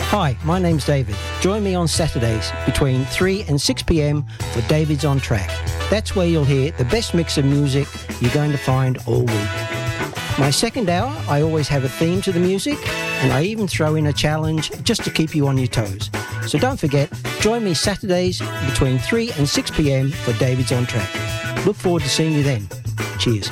Hi, my name's David. Join me on Saturdays between 3 and 6 p.m. for David's On Track. That's where you'll hear the best mix of music you're going to find all week. My second hour, I always have a theme to the music, and I even throw in a challenge just to keep you on your toes. So don't forget, join me Saturdays between 3 and 6 p.m. for David's On Track. Look forward to seeing you then. Cheers.